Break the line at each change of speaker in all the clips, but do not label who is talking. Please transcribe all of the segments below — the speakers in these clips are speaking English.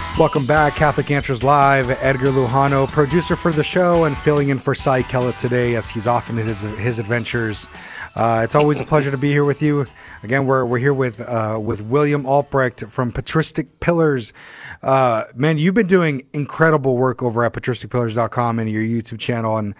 Welcome back, Catholic Answers Live. Edgar Lujano, producer for the show and filling in for Cy Kellett today as he's off in his adventures. It's always a pleasure to be here with you. Again, we're here with William Albrecht from Patristic Pillars. Man, you've been doing incredible work over at patristicpillars.com and your YouTube channel. And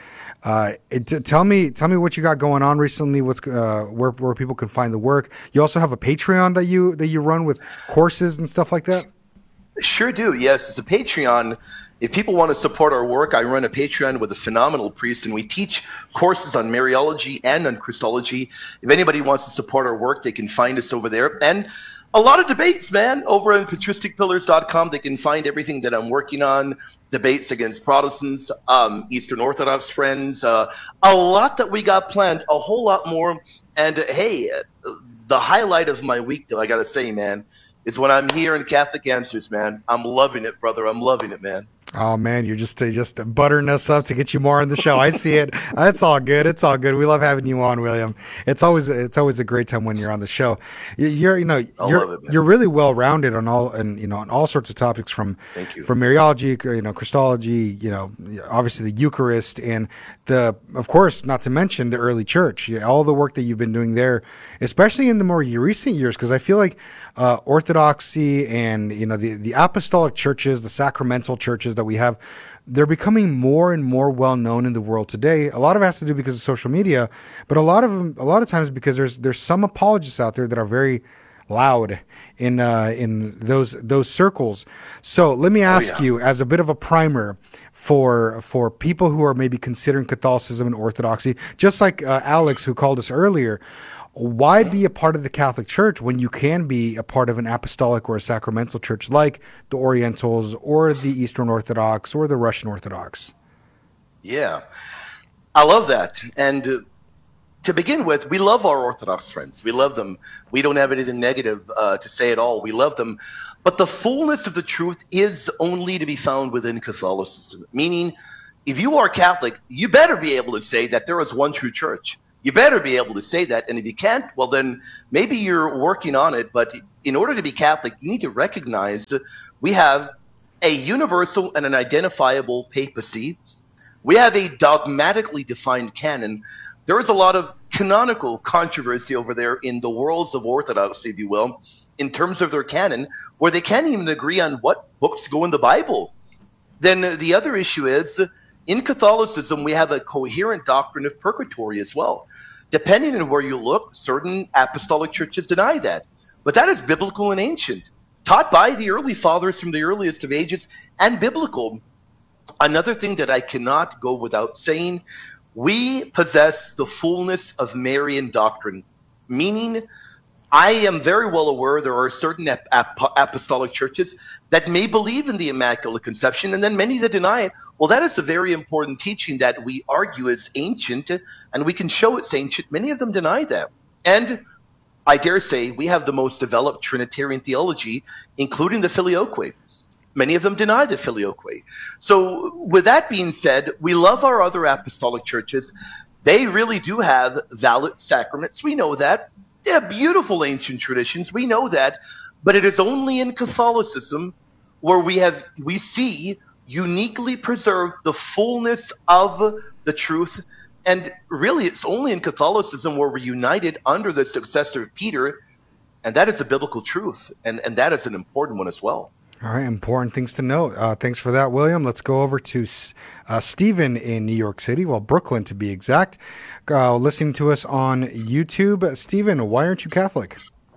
tell me what you got going on recently. What's where people can find the work. You also have a Patreon that you run with courses and stuff like that.
Sure do. Yes, it's a Patreon. If people want to support our work, I run a Patreon with a phenomenal priest, and we teach courses on Mariology and on Christology. If anybody wants to support our work, they can find us over there. And a lot of debates, man, over on patristicpillars.com. They can find everything that I'm working on, debates against Protestants, Eastern Orthodox friends, a lot that we got planned, a whole lot more. And hey, the highlight of my week, though, I got to say, man, is when I'm here in Catholic Answers, man. I'm loving it, brother. I'm loving it, man.
Oh man, you're just buttering us up to get you more on the show. I see it. It's all good. It's all good. We love having you on, William. It's always a great time when you're on the show. You're really well rounded on all sorts of topics from Mariology, Christology, obviously the Eucharist, and of course, not to mention the early church. All the work that you've been doing there, especially in the more recent years, because I feel like Orthodoxy and the apostolic churches, the sacramental churches that we have, they're becoming more and more well known in the world today. A lot of it has to do because of social media, but a lot of times because there's some apologists out there that are very loud in those circles. So let me ask you, as a bit of a primer for people who are maybe considering Catholicism and Orthodoxy, just like Alex who called us earlier, why be a part of the Catholic Church when you can be a part of an apostolic or a sacramental church like the Orientals or the Eastern Orthodox or the Russian Orthodox?
Yeah, I love that. And to begin with, we love our Orthodox friends. We love them. We don't have anything negative to say at all. We love them. But the fullness of the truth is only to be found within Catholicism, meaning if you are Catholic, you better be able to say that there is one true church. You better be able to say that. And if you can't, well, then maybe you're working on it. But in order to be Catholic, you need to recognize that we have a universal and an identifiable papacy. We have a dogmatically defined canon. There is a lot of canonical controversy over there in the worlds of Orthodoxy, if you will, in terms of their canon, where they can't even agree on what books go in the Bible. Then the other issue is, in Catholicism, we have a coherent doctrine of purgatory as well. Depending on where you look, certain apostolic churches deny that. But that is biblical and ancient, taught by the early fathers from the earliest of ages, and biblical. Another thing that I cannot go without saying, we possess the fullness of Marian doctrine, meaning I am very well aware there are certain apostolic churches that may believe in the Immaculate Conception, and then many that deny it. Well, that is a very important teaching that we argue is ancient, and we can show it's ancient. Many of them deny that. And I dare say we have the most developed Trinitarian theology, including the Filioque. Many of them deny the Filioque. So with that being said, we love our other apostolic churches. They really do have valid sacraments. We know that. They have beautiful ancient traditions. We know that. But it is only in Catholicism where we see uniquely preserved the fullness of the truth. And really, it's only in Catholicism where we're united under the successor of Peter. And that is the biblical truth. And that is an important one as well.
All right, important things to note. Thanks for that, William. Let's go over to Stephen in New York City, Brooklyn to be exact, listening to us on YouTube. Stephen, why aren't you Catholic?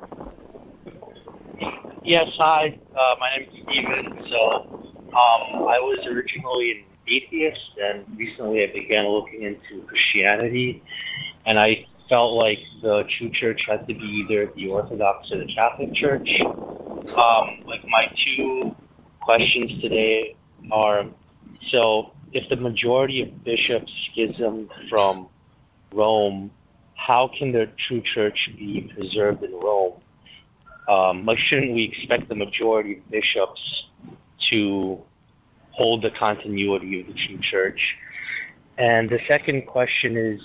Yes, hi. My name is Stephen. So I was originally an atheist, and recently I began looking into Christianity, and I felt like the true church had to be either the Orthodox or the Catholic Church. My two questions today are, so if the majority of bishops schism from Rome, how can the true church be preserved in Rome? Shouldn't we expect the majority of bishops to hold the continuity of the true church? And the second question is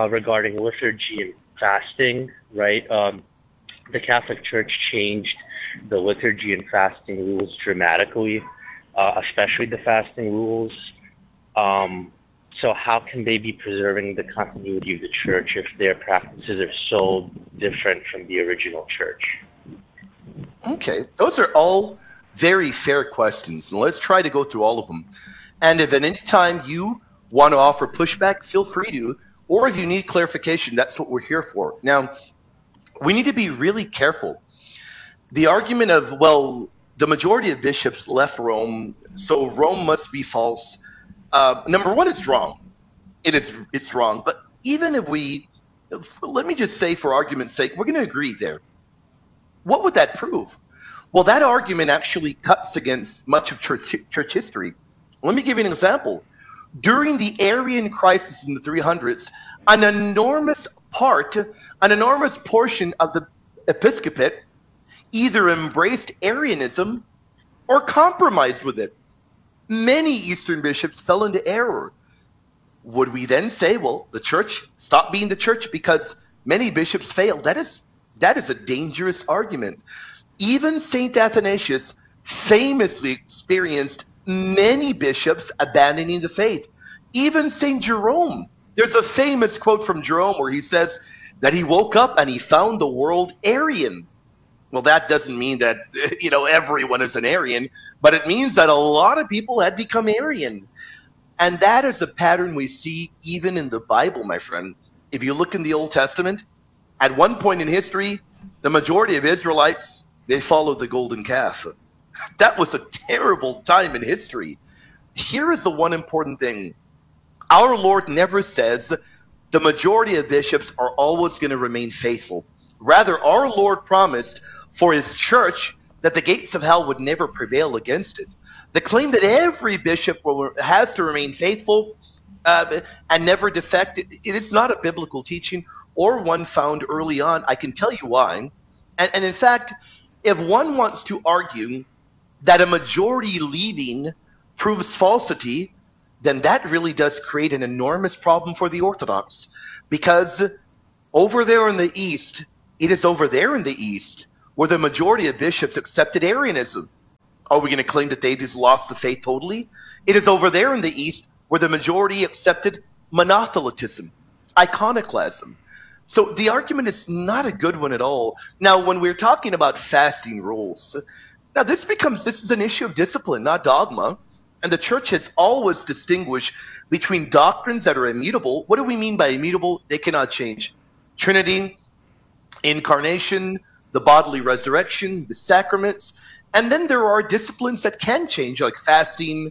regarding liturgy and fasting, right? The Catholic Church changed the liturgy and fasting rules dramatically, especially the fasting rules. So how can they be preserving the continuity of the church if their practices are so different from the original church?
Okay, those are all very fair questions, and let's try to go through all of them. And if at any time you want to offer pushback, feel free to, or if you need clarification, that's what we're here for. Now, we need to be really careful. The argument of, well, the majority of bishops left Rome, so Rome must be false. Number one, it's wrong. It's wrong. But even if let me just say for argument's sake, we're going to agree there. What would that prove? Well, that argument actually cuts against much of church history. Let me give you an example. During the Arian crisis in the 300s, an enormous portion of the episcopate either embraced Arianism or compromised with it. Many Eastern bishops fell into error. Would we then say, well, the church stopped being the church because many bishops failed? That is a dangerous argument. Even St. Athanasius famously experienced many bishops abandoning the faith. Even St. Jerome, there's a famous quote from Jerome where he says that he woke up and he found the world Arian. Well, that doesn't mean that, everyone is an Arian, but it means that a lot of people had become Arian. And that is a pattern we see even in the Bible, my friend. If you look in the Old Testament, at one point in history, the majority of Israelites, they followed the golden calf. That was a terrible time in history. Here is the one important thing. Our Lord never says the majority of bishops are always going to remain faithful. Rather, our Lord promised for his church that the gates of hell would never prevail against it. The claim that every bishop has to remain faithful and never defect, it is not a biblical teaching or one found early on. I can tell you why. And in fact, if one wants to argue that a majority leaving proves falsity, then that really does create an enormous problem for the Orthodox. Because over there in the East, it is over there in the East where the majority of bishops accepted Arianism. Are we going to claim that they just lost the faith totally? It is over there in the East where the majority accepted monothelitism, iconoclasm. So the argument is not a good one at all. Now, when we're talking about fasting rules, now this is an issue of discipline, not dogma. And the church has always distinguished between doctrines that are immutable. What do we mean by immutable? They cannot change. Trinity, incarnation, the bodily resurrection, the sacraments. And then there are disciplines that can change, like fasting,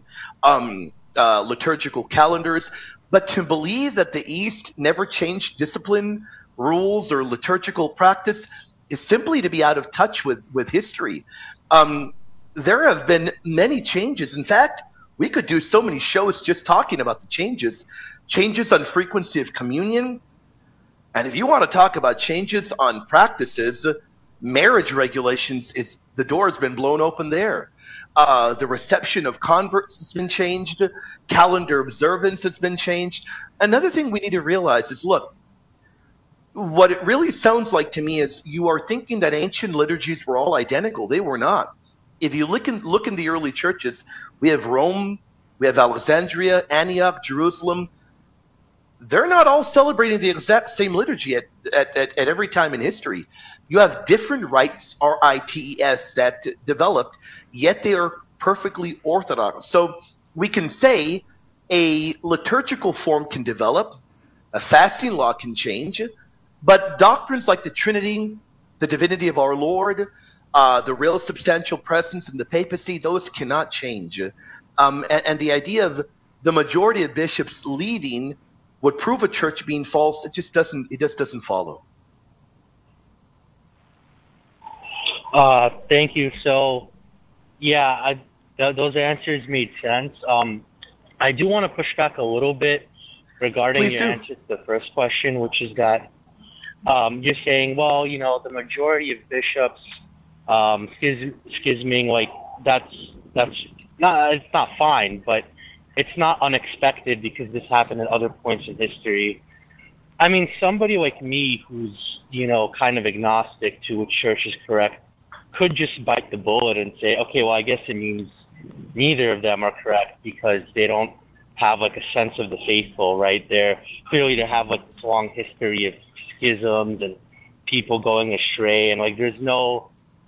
liturgical calendars. But to believe that the East never changed discipline, rules, or liturgical practice is simply to be out of touch with history. There have been many changes. In fact, we could do so many shows just talking about the changes on frequency of communion. And if you want to talk about changes on practices, marriage regulations, the door has been blown open there. The reception of converts has been changed. Calendar observance has been changed. Another thing we need to realize is, look, what it really sounds like to me is you are thinking that ancient liturgies were all identical. They were not. If you look in the early churches, we have Rome, we have Alexandria, Antioch, Jerusalem. They're not all celebrating the exact same liturgy at every time in history. You have different rites, R-I-T-E-S, that developed, yet they are perfectly orthodox. So we can say a liturgical form can develop, a fasting law can change, but doctrines like the Trinity, the divinity of our Lord, the real substantial presence in the papacy, those cannot change. And the idea of the majority of bishops leaving would prove a church being false. It just doesn't follow.
Thank you. So, yeah, those answers made sense. I do want to push back a little bit regarding your answer to the first question, which is that you're saying, well, the majority of bishops schisming, like that's not, it's not fine, but it's not unexpected because this happened at other points in history. I mean, somebody like me who's, kind of agnostic to which church is correct, could just bite the bullet and say, okay, well, I guess it means neither of them are correct because they don't have like a sense of the faithful, right? They have like this long history of schisms and people going astray, and like there's no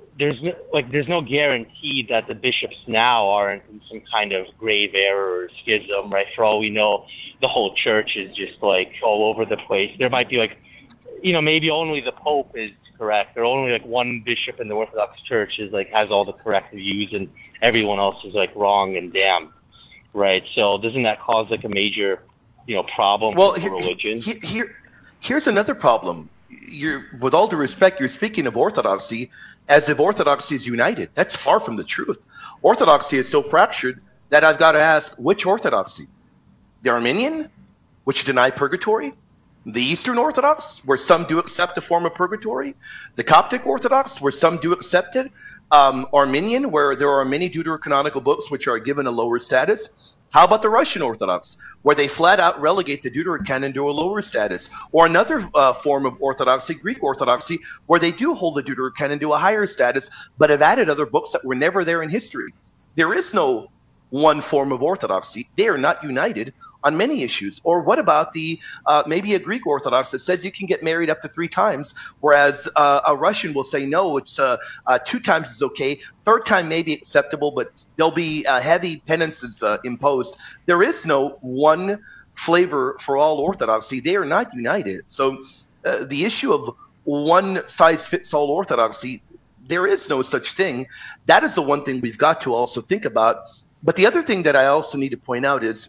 guarantee that the bishops now aren't in some kind of grave error or schism, right? For all we know, the whole church is just like all over the place. There might be like, maybe only the Pope is correct, or only like one bishop in the Orthodox Church is like has all the correct views, and everyone else is like wrong and damned, right? So doesn't that cause like a major, problem for religion?
Here's another problem. With all due respect, you're speaking of orthodoxy as if orthodoxy is united. That's far from the truth. Orthodoxy is so fractured that I've got to ask, which orthodoxy? The Arminian, which deny purgatory? The Eastern Orthodox, where some do accept a form of purgatory? The Coptic Orthodox, where some do accept it? Arminian, where there are many deuterocanonical books which are given a lower status? How about the Russian Orthodox, where they flat out relegate the Deuterocanon to a lower status? Or another form of orthodoxy, Greek Orthodoxy, where they do hold the Deuterocanon to a higher status, but have added other books that were never there in history. There is no one form of orthodoxy. They are not united on many issues. Or what about the maybe a Greek Orthodox that says you can get married up to 3 times, whereas a Russian will say no, it's 2 times is okay, 3rd time may be acceptable, but there'll be heavy penances imposed. There is no one flavor for all orthodoxy. They are not united. So the issue of one size fits all orthodoxy, there is no such thing. That is the one thing we've got to also think about. But the other thing that I also need to point out is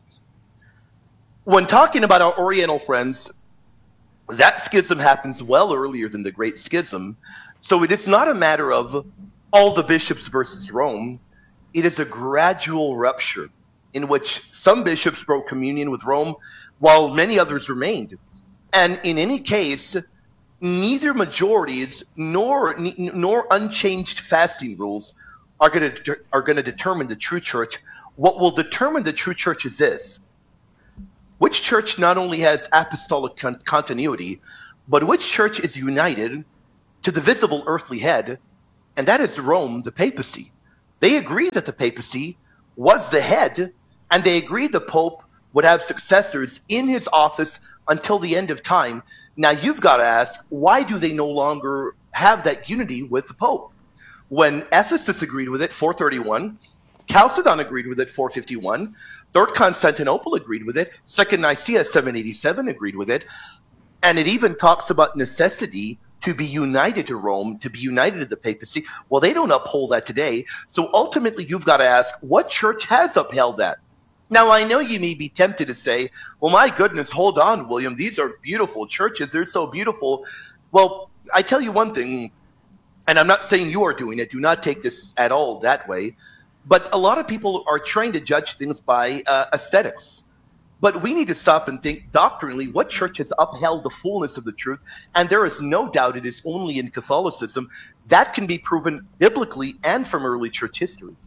when talking about our Oriental friends, that schism happens well earlier than the Great Schism. So it is not a matter of all the bishops versus Rome. It is a gradual rupture in which some bishops broke communion with Rome while many others remained. And in any case, neither majorities nor unchanged fasting rules are going to determine the true church. What will determine the true church is this: which church not only has apostolic continuity, but which church is united to the visible earthly head, and that is Rome, the papacy. They agree that the papacy was the head, and they agree the Pope would have successors in his office until the end of time. Now you've got to ask, why do they no longer have that unity with the Pope? When Ephesus agreed with it, 431, Chalcedon agreed with it, 451, Third Constantinople agreed with it, Second Nicaea, 787 agreed with it, and it even talks about necessity to be united to Rome, to be united to the papacy. Well, they don't uphold that today. So ultimately, you've got to ask, what church has upheld that? Now, I know you may be tempted to say, well, my goodness, hold on, William. These are beautiful churches. They're so beautiful. Well, I tell you one thing, and I'm not saying you are doing it. Do not take this at all that way. But a lot of people are trying to judge things by aesthetics. But we need to stop and think doctrinally what church has upheld the fullness of the truth. And there is no doubt it is only in Catholicism. That can be proven biblically and from early church history.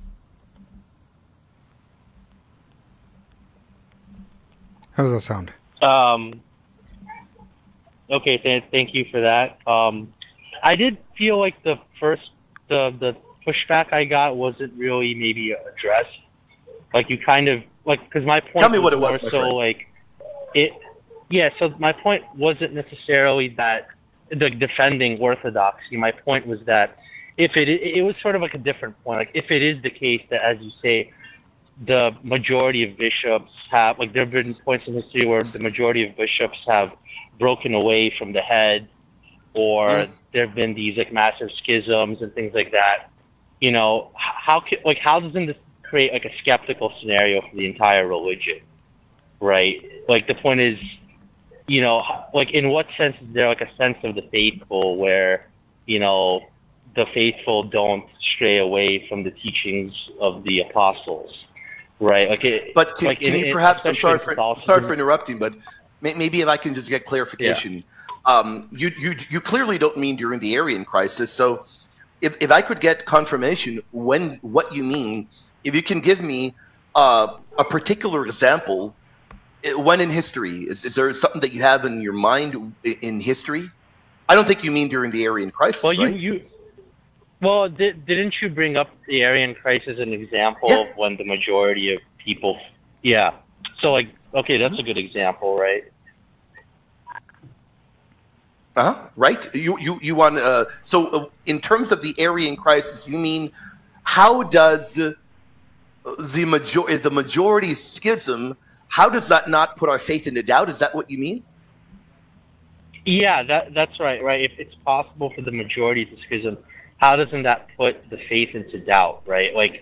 How does that sound?
Okay, thank you for that. I did feel like the pushback I got wasn't really maybe addressed. Like you kind of like, because my point.
Tell me what it was.
So like it, yeah. So my point wasn't necessarily that the defending orthodoxy. My point was that if it was sort of like a different point. Like if it is the case that, as you say, the majority of bishops have, like there have been points in history where the majority of bishops have broken away from the head, or there have been these like massive schisms and things like that. You know, how doesn't this create like a skeptical scenario for the entire religion, right? Like the point is, you know, like in what sense is there like a sense of the faithful where, you know, the faithful don't stray away from the teachings of the apostles, right? Like it,
but can
like
you perhaps? I'm sorry for interrupting, but maybe if I can just get clarification. Yeah. You clearly don't mean during the Arian crisis. So if I could get confirmation what you mean, if you can give me a particular example, when in history, is there something that you have in your mind in history? I don't think you mean during the Arian crisis,
well,
right?
Well, didn't you bring up the Arian crisis as an example of when the majority of people? Yeah. So, like, okay, that's a good example, right?
Right. You want so in terms of the Arian crisis, you mean how does the majority schism? How does that not put our faith into doubt? Is that what you mean?
Yeah, that's right. Right. If it's possible for the majority to schism, how doesn't that put the faith into doubt? Right. Like,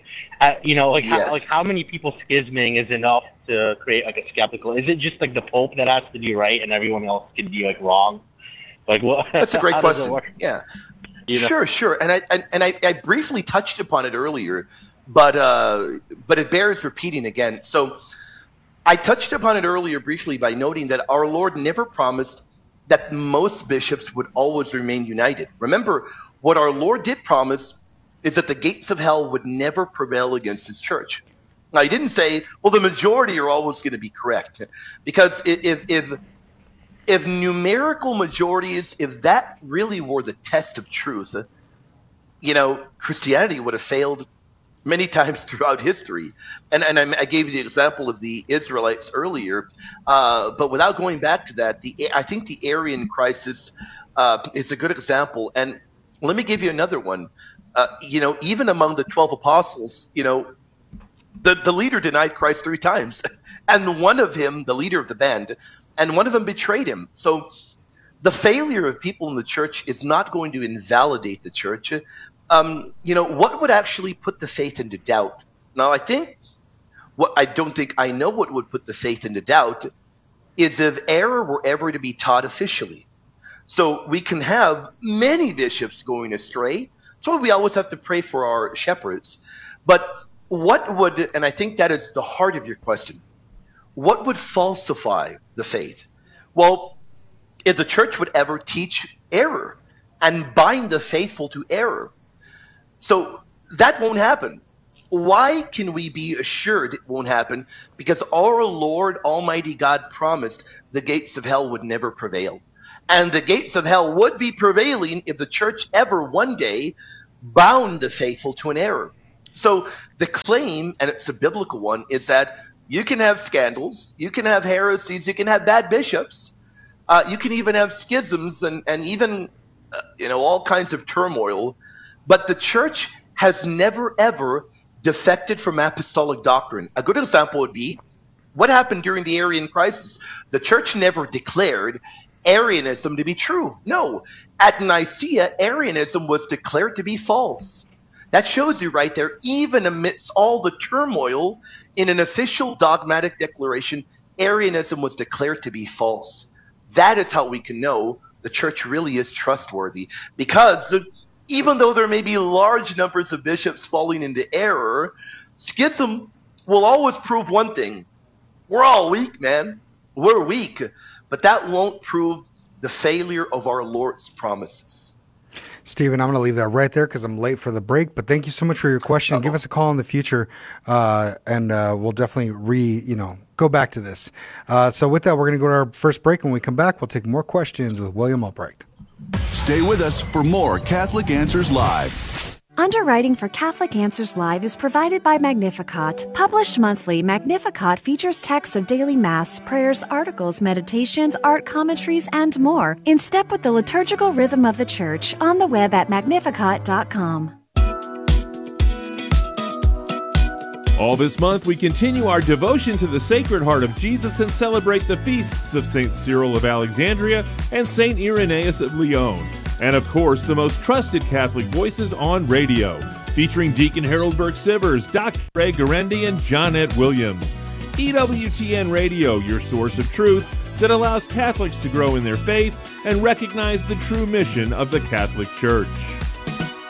how many people schisming is enough to create like a skeptical? Is it just like the Pope that has to be right and everyone else can be like wrong? Like, what?
That's a great question. Yeah.
You know?
Sure. And I briefly touched upon it earlier, but it bears repeating again. So I touched upon it earlier briefly by noting that our Lord never promised that most bishops would always remain united. Remember, what our Lord did promise is that the gates of hell would never prevail against his church. Now, he didn't say, well, the majority are always going to be correct. Because if numerical majorities, if that really were the test of truth, Christianity would have failed many times throughout history. And I gave you the example of the Israelites earlier, but without going back to that, I think the Arian crisis is a good example. And let me give you another one. Even among the 12 apostles, the leader denied Christ 3 times, and one of them, the leader of the band, and one of them betrayed him. So the failure of people in the church is not going to invalidate the church. What would actually put the faith into doubt? Now, I don't think I know what would put the faith into doubt is if error were ever to be taught officially. So we can have many bishops going astray. That's why we always have to pray for our shepherds. But what would, and I think that is the heart of your question, what would falsify the faith? Well, if the church would ever teach error and bind the faithful to error. So that won't happen. Why can we be assured it won't happen? Because our Lord Almighty God promised the gates of hell would never prevail. And the gates of hell would be prevailing if the church ever one day bound the faithful to an error. So the claim, and it's a biblical one, is that you can have scandals, you can have heresies, you can have bad bishops, you can even have schisms and even all kinds of turmoil. But the church has never, ever defected from apostolic doctrine. A good example would be what happened during the Arian crisis. The church never declared Arianism to be true. No. At Nicaea, Arianism was declared to be false. That shows you right there, even amidst all the turmoil, in an official dogmatic declaration, Arianism was declared to be false. That is how we can know the church really is trustworthy. Because even though there may be large numbers of bishops falling into error, schism will always prove one thing. We're all weak, man. We're weak. But that won't prove the failure of our Lord's promises.
Stephen, I'm going to leave that right there because I'm late for the break. But thank you so much for your question. Give us a call in the future, and we'll definitely go back to this. So with that, we're going to go to our first break. When we come back, we'll take more questions with William Albrecht.
Stay with us for more Catholic Answers Live.
Underwriting for Catholic Answers Live is provided by Magnificat. Published monthly, Magnificat features texts of daily Mass, prayers, articles, meditations, art commentaries, and more, in step with the liturgical rhythm of the Church, on the web at magnificat.com.
All this month, we continue our devotion to the Sacred Heart of Jesus and celebrate the feasts of St. Cyril of Alexandria and St. Irenaeus of Lyon. And of course, the most trusted Catholic voices on radio, featuring Deacon Harold Burke-Sivers, Dr. Ray Guarendi, and Johnette Williams. EWTN Radio, your source of truth that allows Catholics to grow in their faith and recognize the true mission of the Catholic Church.